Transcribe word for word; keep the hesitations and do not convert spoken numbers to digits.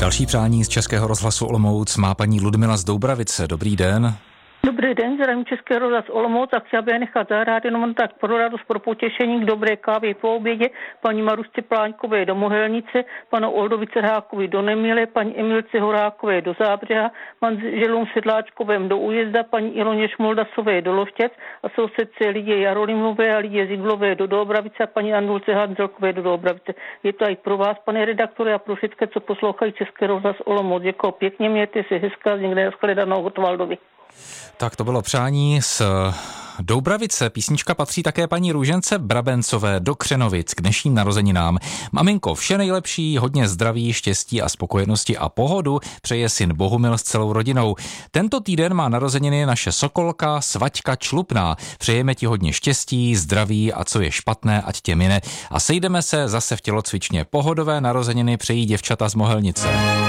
Další přání z Českého rozhlasu Olomouc má paní Ludmila z Doubravice. Dobrý den. Dobrý den, zdravím Český rozhlas Olomouc a chtěla bych nechat zahrát jenom tak pro radost, pro potěšení k dobré kávě po obědě paní Marusce Pláňkové do Mohelnice, panu Oldovi Cerhákovi do Nemile, paní Emilce Horákové do Zábřeha, manželům Sedláčkovém do Újezda, paní Iloně Šmoldasové do Loštěc a sousedce Lidě Jarolimové a Lidě Ziglové do Doubravice a paní Andulce Hanzelkové do Doubravice. Je to i pro vás, pane redaktore, a pro všechny, co poslouchají Český rozhlas Olomouc. Děkuji pěkně, mějte se hezká, někde nashledanou Hotwaldovi. Tak to bylo přání z Doubravice. Písnička patří také paní Růžence Brabencové do Křenovic k dnešním narozeninám. Maminko, vše nejlepší, hodně zdraví, štěstí a spokojenosti a pohodu přeje syn Bohumil s celou rodinou. Tento týden má narozeniny naše sokolka Svaťka Člupná. Přejeme ti hodně štěstí, zdraví a co je špatné, ať tě mine. A sejdeme se zase v tělocvičně. Pohodové narozeniny přejí děvčata z Mohelnice.